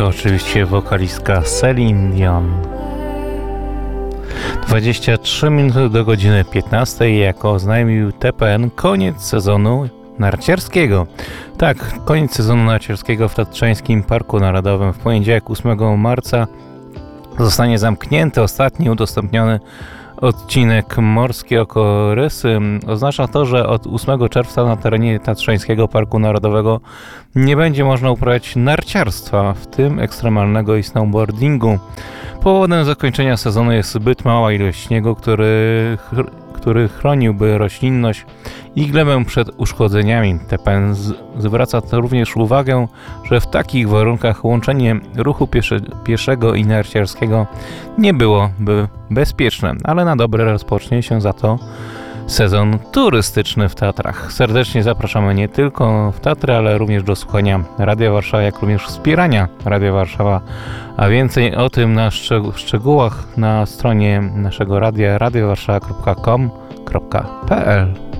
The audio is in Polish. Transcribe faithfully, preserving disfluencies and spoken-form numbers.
to oczywiście wokalistka Celine Dion. dwadzieścia trzy minuty do godziny piętnastej, jako oznajmił T P N koniec sezonu narciarskiego. Tak, koniec sezonu narciarskiego w Tatrzańskim Parku Narodowym. W poniedziałek ósmego marca zostanie zamknięty ostatni udostępniony odcinek Morskie Okorysy. Oznacza to, że od ósmego czerwca na terenie Tatrzańskiego Parku Narodowego nie będzie można uprawiać narciarstwa, w tym ekstremalnego i snowboardingu. Powodem zakończenia sezonu jest zbyt mała ilość śniegu, który, który chroniłby roślinność i glebę przed uszkodzeniami. T P N zwraca to również uwagę, że w takich warunkach łączenie ruchu piesze, pieszego i narciarskiego nie byłoby bezpieczne, ale na dobre rozpocznie się za to sezon turystyczny w Tatrach. Serdecznie zapraszamy nie tylko w Tatry, ale również do słuchania Radia Warszawa, jak również wspierania Radia Warszawa. A więcej o tym na szczeg- szczegółach na stronie naszego radia radio warszawa kropka com kropka p l.